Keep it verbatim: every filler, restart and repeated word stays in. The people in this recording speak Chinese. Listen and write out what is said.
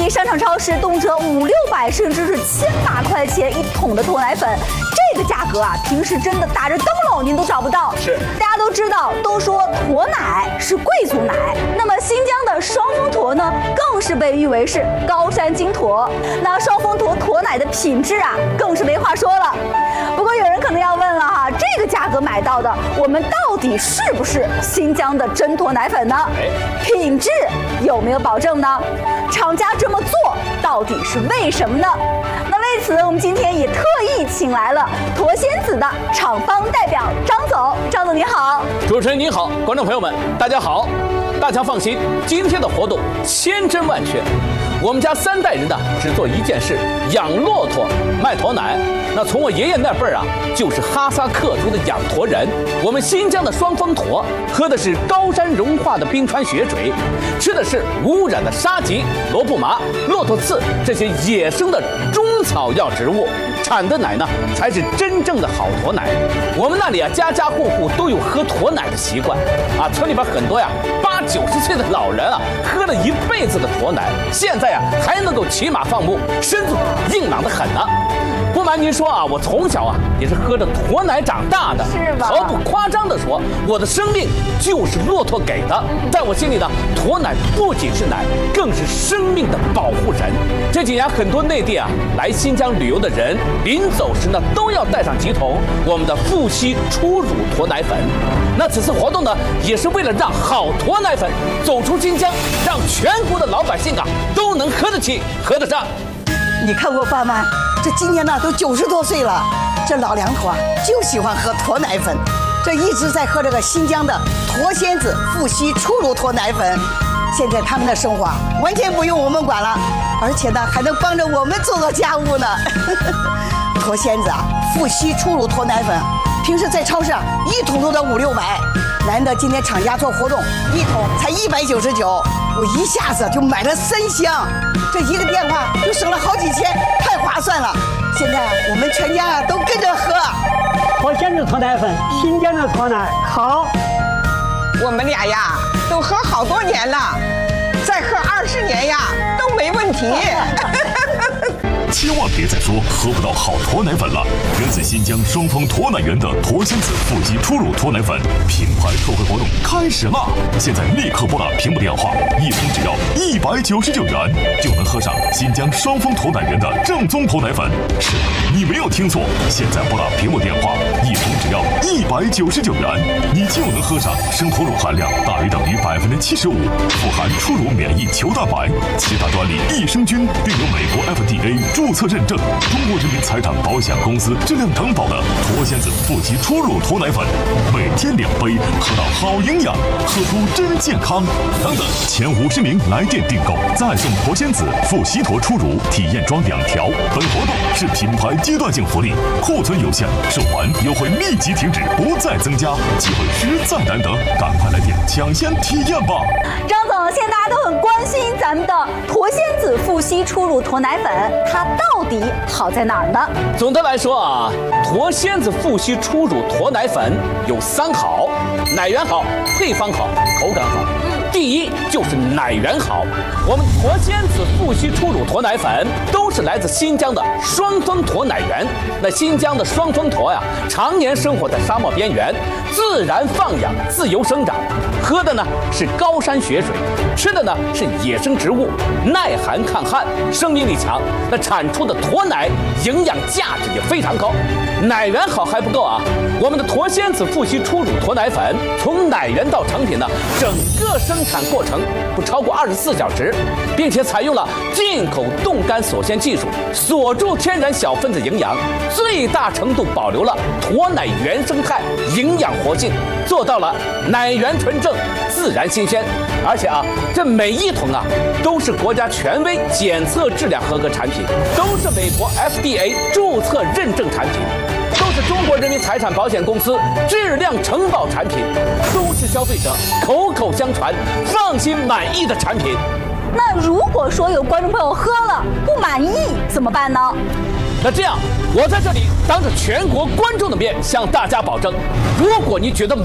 里商场、超市动辄五六百，甚至是千把块钱一桶的脱奶粉，这个价格啊，平时真的打着灯笼您都找不到。 是， 大家都知道，都说驼奶是贵族奶，那么新疆的双峰驼呢，更是被誉为是高山金驼。那双峰驼驼奶的品质啊，更是没话说了。不过有人可能要问了哈，这个价格买到的，我们到底是不是新疆的真驼奶粉呢？品质有没有保证呢？厂家这么做到底是为什么呢？那为此，我们今天也特意请来了驼仙子的厂方代表张总。张总您好。 主持人您好，观众朋友们大家好。大家放心，今天的活动千真万确。我们家三代人呢，只做一件事，养骆驼卖驼奶。那从我爷爷那辈儿啊，就是哈萨克族的养驼人。我们新疆的双峰驼喝的是高山融化的冰川雪水，吃的是无污染的沙棘、罗布麻、骆驼刺这些野生的中草药植物，产的奶呢才是真正的好驼奶。我们那里啊，家家户户都有喝驼奶的习惯啊，村里边很多呀八九十岁的老人啊，喝了一辈子的驼奶，现在呀还能够骑马放牧，身子硬朗得很呢。不瞒您说啊，我从小啊也是喝着驼奶长大的， 是吧？ 毫不夸张地说，我的生命就是骆驼给的。在我心里呢，驼奶不仅是奶，更是生命的保护神。这几年很多内地啊来新疆旅游的人，临走时呢都要带上几桶我们的富硒初乳驼奶粉。那此次活动呢，也是为了让好驼奶粉走出新疆，让全国的老百姓啊都能喝得起、喝得上。 你看我爸妈，这今年呢都九十多岁了，这老两口啊就喜欢喝驼奶粉，这一直在喝这个新疆的驼仙子富硒初乳驼奶粉。现在他们的生活啊完全不用我们管了，而且呢还能帮着我们做做家务呢。驼仙子啊，富硒初乳驼奶粉，平时在超市啊一桶都得五六百，难得今天厂家做活动，一桶才一百九十九，我一下子就买了三箱，这一个电话就省了好几千，太划算了。现在我们全家啊都跟着喝。 驼仙子驼奶粉，新疆的驼奶好。 我们俩呀都喝好多年了，再喝二十年呀都没问题。 千万别再说喝不到好驼奶粉了！源自新疆双峰驼奶园的驼仙子富硒初乳驼奶粉品牌特惠活动开始啦！现在立刻拨打屏幕电话，一瓶只要一百九十九元，就能喝上新疆双峰驼奶园的正宗驼奶粉。是的，你没有听错，现在拨打屏幕电话，一瓶只要一百九十九元，你就能喝上生驼乳含量大于等于百分之七十五，富含初乳免疫球蛋白，其他专利益生菌，并有美国 F D A。注册认证，中国人民财产保险公司质量担保的驼仙子富硒初乳驼奶粉，每天两杯，喝到好营养，喝出真健康。等等，前五十名来电订购，再送驼仙子富硒驼初乳体验装两条。本活动是品牌阶段性福利，库存有限，售完优惠立即停止，不再增加，机会实在难得，赶快来电抢先体验吧！ 张总，现在大家都很关心咱们的驼仙子富硒初乳驼奶粉，它到底好在哪儿呢？ 总的来说啊，驼仙子富硒初乳驼奶粉有三好：奶源好，配方好，口感好。第一就是奶源好，我们驼仙子富硒初乳驼奶粉都是来自新疆的双峰驼奶源。那新疆的双峰驼呀，常年生活在沙漠边缘，自然放养，自由生长，喝的呢是高山雪水，吃的呢是野生植物，耐寒抗旱，生命力强。那产出的驼奶营养价值也非常高。奶源好还不够啊，我们的驼仙子富硒初乳驼奶粉从奶源到成品呢，整个生产过程不超过二十四小时，并且采用了进口冻干锁鲜技术，锁住天然小分子营养，最大程度保留了驼奶原生态营养活性，做到了奶源纯正、自然新鲜。而且啊，这每一桶啊都是国家权威检测质量合格产品，都是美国 F D A 注册认证产品，都是中国人民财产保险公司质量承保产品，都是消费者口口相传、放心满意的产品。 那如果说有观众朋友喝了不满意怎么办呢？ 那这样，我在这里当着全国观众的面向大家保证，如果你觉得满